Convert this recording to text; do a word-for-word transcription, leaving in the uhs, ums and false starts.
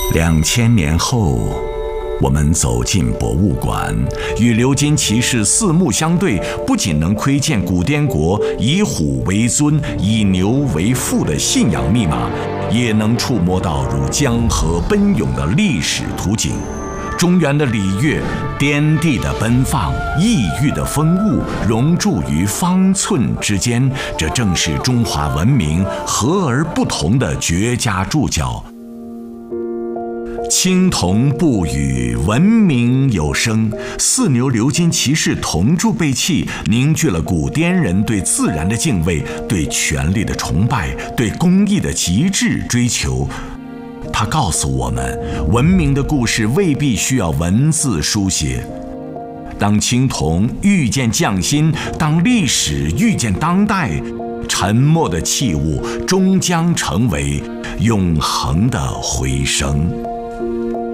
两千年后，我们走进博物馆，与鎏金骑士四目相对，不仅能窥见古滇国以虎为尊、以牛为父的信仰密码，也能触摸到如江河奔涌的历史图景。中原的礼乐，颠地的奔放，异域的风物，融铸于方寸之间，这正是中华文明和而不同的绝佳注脚。青铜不语，文明有声。四牛鎏金骑士铜铸贝器，凝聚了古滇人对自然的敬畏，对权力的崇拜，对工艺的极致追求。它告诉我们，文明的故事未必需要文字书写。当青铜遇见匠心，当历史遇见当代，沉默的器物终将成为永恒的回声。